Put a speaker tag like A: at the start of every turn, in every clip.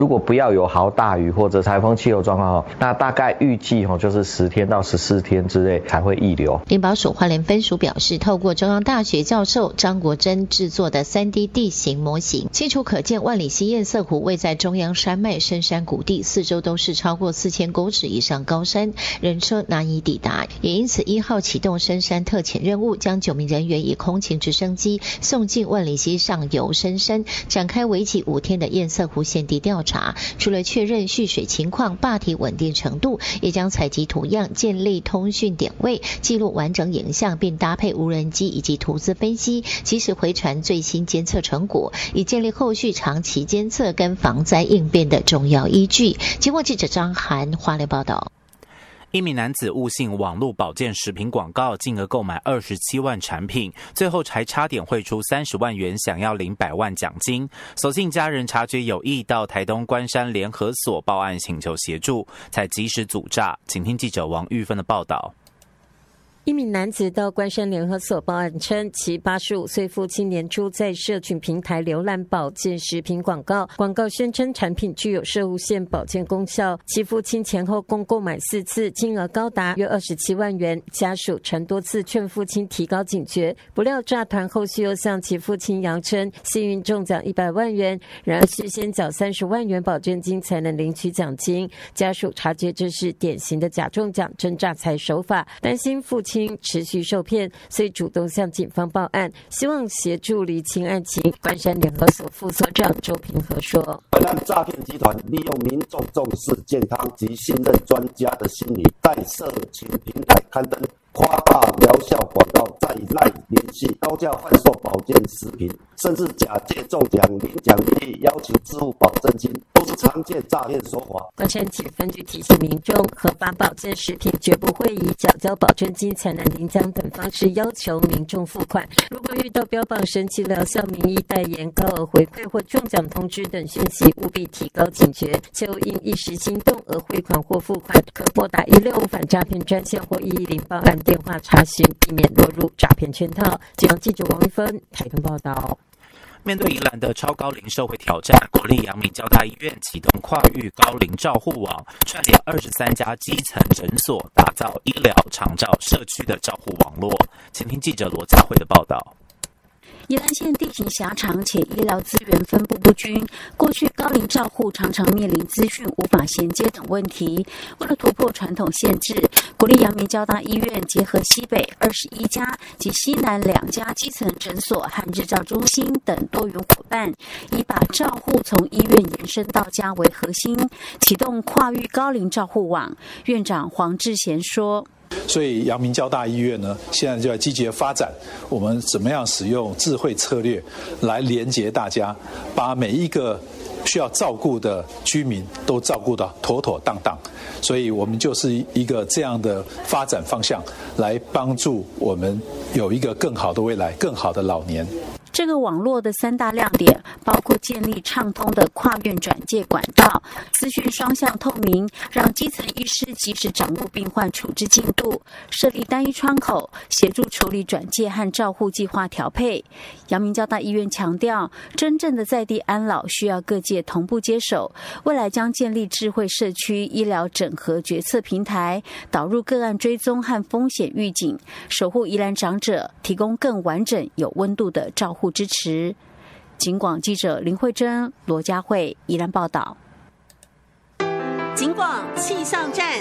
A: 如果不要有豪大雨或者台风气候状况，那大概预计就是10天到14天之内才会溢流。
B: 林保署花莲分署表示，透过中央大学教授张国珍制作的 3D 地形模型，清楚可见万里溪堰塞湖位在中央山脉深山谷地，四周都是超过4000公尺以上高山，人车难以抵达。也因此1号启动深山特遣任务，将9名人员以空勤直升机送进万里溪上游深山，展开为期5天的堰塞湖现地调查。除了确认蓄水情况、坝体稳定程度，也将采集图样、建立通讯点位、记录完整影像，并搭配无人机以及图资分析，及时回传最新监测成果，以建立后续长期监测跟防灾应变的重要依据。经过记者张涵花莲报道。
C: 一名男子误信网络保健食品广告，进而购买27万产品，最后还差点汇出30万元，想要领100万奖金。所幸家人察觉有异，到台东关山联合所报案请求协助，才及时阻诈。请听记者王玉芬的报道。
D: 一名男子到关山联合所报案称，其85岁父亲年初在社群平台浏览保健食品广告，广告宣称产品具有射物线保健功效，其父亲前后共购买4次，金额高达约27万元。家属曾多次劝父亲提高警觉，不料诈团后续又向其父亲扬称幸运中奖100万元，然而需先缴30万元保证金才能领取奖金。家属察觉这是典型的假中奖真诈财手法，担心父亲持续受骗，所以主动向警方报案，希望协助厘清案情。关山联合所副所长周平和说：
E: 本案诈骗集团利用民众重视健康及信任专家的心理，在社群平台刊登夸大疗效广告，再赖联系高价贩售保健食品，甚至假借中奖领奖励要求支付保证金，都是常见诈骗手法。
D: 关山警分局提醒民众，合法保健食品绝不会以缴交保证金才能领奖等方式要求民众付款。如果遇到标榜神奇疗效、名医代言、高额回馈或中奖通知等讯息，务必提高警觉，切勿因一时心动而汇款或付款。可拨打165反诈骗专线或110报案电话查询，避免落入诈骗圈套。记者王一芬台东报道。
C: 面对宜兰的超高龄社会挑战，国立阳明交大医院启动跨域高龄照护网，串联23家基层诊所，打造医疗、长照、社区的照护网络。请听记者罗佳慧的报道。
F: 宜兰县地形狭长且医疗资源分布不均，过去高龄照护常常面临资讯无法衔接等问题。为了突破传统限制，国立阳明交大医院结合西北21家及西南2家基层诊所和日照中心等多元伙伴，以把照护从医院延伸到家为核心，启动跨域高龄照护网。院长黄志贤说：
G: 所以阳明交大医院呢，现在就在积极的发展，我们怎么样使用智慧策略来连结大家，把每一个需要照顾的居民都照顾到妥妥当当。所以我们就是一个这样的发展方向，来帮助我们有一个更好的未来，更好的老年。
F: 这个网络的3大亮点包括建立畅通的跨院转介管道，资讯双向透明，让基层医师及时掌握病患处置进度，设立单一窗口，协助处理转介和照护计划调配。阳明交大医院强调，真正的在地安老需要各界同步接手，未来将建立智慧社区医疗整合决策平台，导入个案追踪和风险预警，守护宜兰长者，提供更完整有温度的照护支持。警广记者林慧珍、罗佳慧宜兰报道。
H: 警广气象站。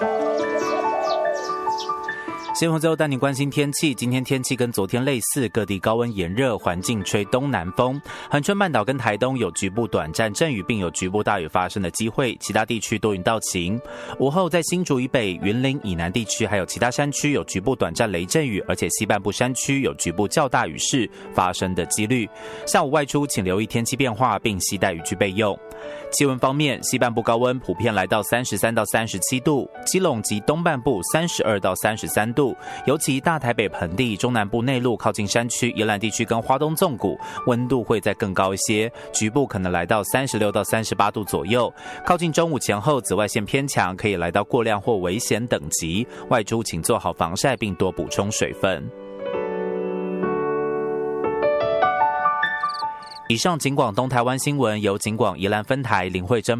C: 新闻最后带您关心天气，今天天气跟昨天类似，各地高温炎热，环境吹东南风。恒春半岛跟台东有局部短暂阵雨，并有局部大雨发生的机会，其他地区多云到晴。午后在新竹以北、云林以南地区还有其他山区有局部短暂雷阵雨，而且西半部山区有局部较大雨势发生的几率。下午外出请留意天气变化，并携带雨具备用。气温方面，西半部高温普遍来到33到37度，基隆及东半部32到33度，尤其大台北盆地、中南部内陆靠近山区、宜兰地区跟花东纵谷，温度会再更高一些，局部可能来到36到38度左右。靠近中午前后，紫外线偏强，可以来到过量或危险等级，外出请做好防晒，并多补充水分。 以上警广东台湾新闻由警广宜兰分台林慧珍